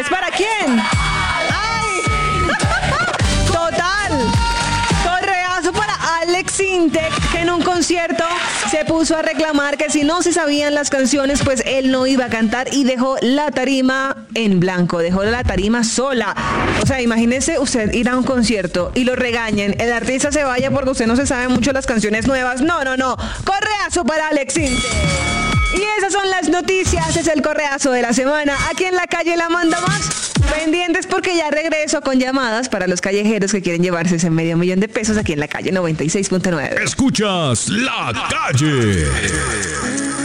¿Es para quién? ¡Ay! ¡Total! Correazo para Alex Sintek, que en un concierto se puso a reclamar que si no se sabían las canciones, pues él no iba a cantar y dejó la tarima en blanco, dejó la tarima sola. O sea, imagínese usted ir a un concierto y lo regañen, el artista se vaya porque usted no se sabe mucho las canciones nuevas. No. Correazo para Alex Sintek. Y esas son las noticias, es el correazo de la semana. Aquí en La Calle la manda más. Pendientes porque ya regreso con llamadas para los callejeros que quieren llevarse ese $500,000 aquí en La Calle 96.9. Escuchas La Calle.